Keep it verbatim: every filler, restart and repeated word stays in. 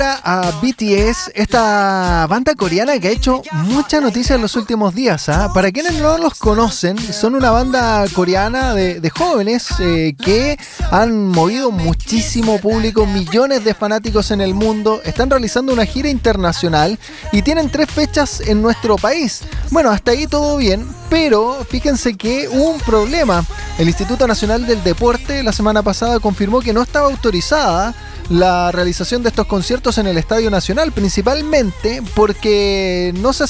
A B T S, esta banda coreana que ha hecho mucha noticia en los últimos días. ¿eh? Para quienes no los conocen, son una banda coreana de, de jóvenes eh, que han movido muchísimo público, millones de fanáticos en el mundo, están realizando una gira internacional y tienen tres fechas en nuestro país. Bueno, hasta ahí todo bien, pero fíjense que hubo un problema. El Instituto Nacional del Deporte la semana pasada confirmó que no estaba autorizada la realización de estos conciertos en el Estadio Nacional, principalmente porque no se